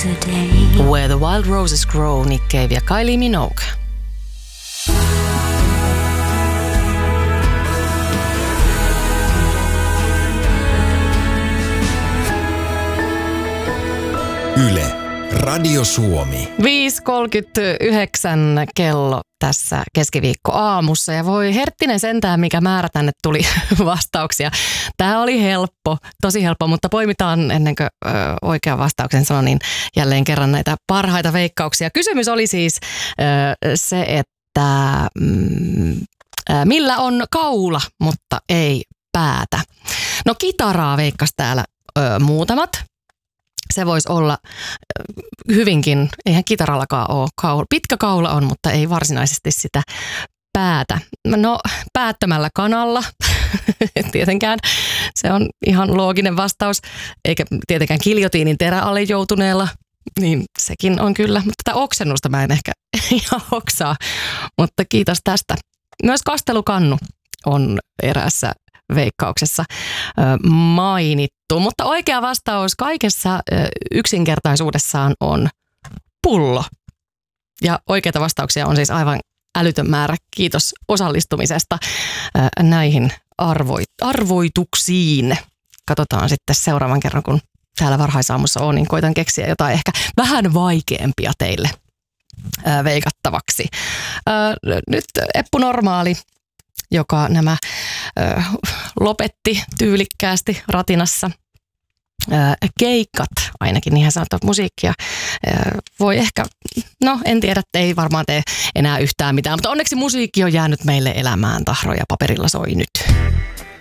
today. Where the Wild Roses Grow, Nick Cave ja Kylie Minogue. Yle, Radio Suomi. 5.39 kello tässä keskiviikkoaamussa ja voi herttinen sentään, mikä määrä tänne tuli vastauksia. Tämä oli helppo, tosi helppo, mutta poimitaan ennen kuin oikean vastauksen sanon, niin jälleen kerran näitä parhaita veikkauksia. Kysymys oli siis se, että millä on kaula, mutta ei päätä. No kitaraa veikkasi täällä muutamat. Se voisi olla hyvinkin, eihän kitarallakaan ole kaula. Pitkä kaula on, mutta ei varsinaisesti sitä päätä. No päättömällä kanalla, tietenkään. Se on ihan looginen vastaus. Eikä tietenkään giljotiinin teräalle joutuneella, niin sekin on kyllä. Mutta tätä oksennusta mä en ehkä ihan oksaa, mutta kiitos tästä. Myös kastelukannu on eräässä veikkauksessa mainittu, mutta oikea vastaus kaikessa yksinkertaisuudessaan on pullo. Ja oikeita vastauksia on siis aivan älytön määrä. Kiitos osallistumisesta näihin arvoituksiin. Katsotaan sitten seuraavan kerran, kun täällä varhaisaamussa on, niin koitan keksiä jotain ehkä vähän vaikeampia teille veikattavaksi. Nyt Eppu Normaali, joka nämä lopetti tyylikkäästi ratinassa. Keikat, ainakin niinhän sanotaan musiikkia, voi ehkä, no en tiedä, ei varmaan tee enää yhtään mitään, mutta onneksi musiikki on jäänyt meille elämään, tahro ja paperilla soi nyt.